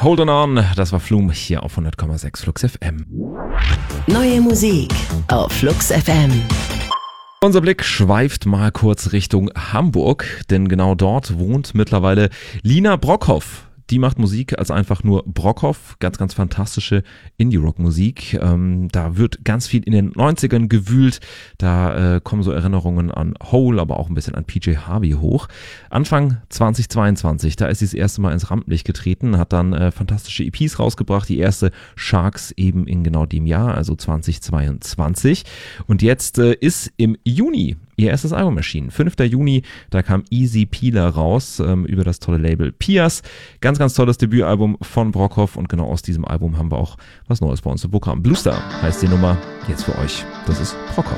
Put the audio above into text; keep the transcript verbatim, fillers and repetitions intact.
Hold on on, das war Flume hier auf hundert Komma sechs Flux F M. Neue Musik auf Flux F M. Unser Blick schweift mal kurz Richtung Hamburg, denn genau dort wohnt mittlerweile Lina Brockhoff. Die macht Musik als einfach nur Brockhoff, ganz, ganz fantastische Indie-Rock-Musik. Ähm, da wird ganz viel in den neunzigern gewühlt, da äh, kommen so Erinnerungen an Hole, aber auch ein bisschen an P J Harvey hoch. Anfang zweitausendzweiundzwanzig, da ist sie das erste Mal ins Rampenlicht getreten, hat dann äh, fantastische E Ps rausgebracht, die erste Sharks eben in genau dem Jahr, also zweitausendzweiundzwanzig. Und jetzt äh, ist im Juni ihr erstes Album erschienen. fünfter Juni, da kam Easy Peeler raus ähm, über das tolle Label Pias. Ganz, ganz tolles Debütalbum von Brockhoff und genau aus diesem Album haben wir auch was Neues bei uns im Programm. Bluestar heißt die Nummer jetzt für euch. Das ist Brockhoff.